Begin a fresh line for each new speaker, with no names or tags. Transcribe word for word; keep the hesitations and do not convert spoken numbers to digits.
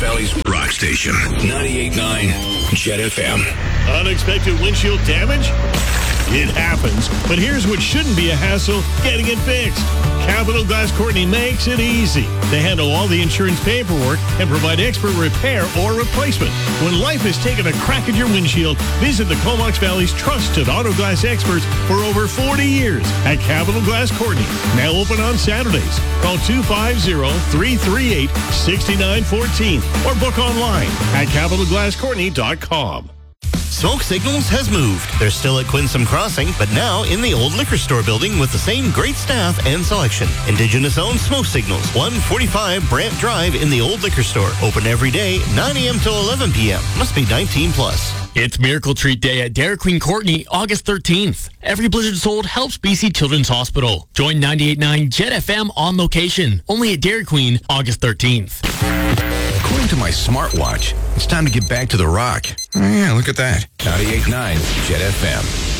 Valley's rock station. ninety-eight point nine Jet F M.
Unexpected windshield damage? It happens, but here's what shouldn't be a hassle: getting it fixed. Capital Glass Courtney makes it easy. They handle all the insurance paperwork and provide expert repair or replacement. When life has taken a crack at your windshield, visit the Comox Valley's trusted auto glass experts for over forty years at Capital Glass Courtney. Now open on Saturdays. Call two five zero, three three eight, six nine one four or book online at capital glass courtney dot com.
Smoke Signals has moved. They're still at Quinsam Crossing, but now in the old liquor store building with the same great staff and selection. Indigenous-owned Smoke Signals, one forty-five Brant Drive in the old liquor store. Open every day, nine a.m. till eleven p.m. Must be nineteen plus.
It's Miracle Treat Day at Dairy Queen Courtney, August thirteenth. Every Blizzard sold helps B C Children's Hospital. Join ninety-eight point nine Jet F M on location. Only at Dairy Queen, August thirteenth.
According to my smartwatch, it's time to get back to the rock. Oh, yeah, look at that. ninety-eight point nine Jet F M.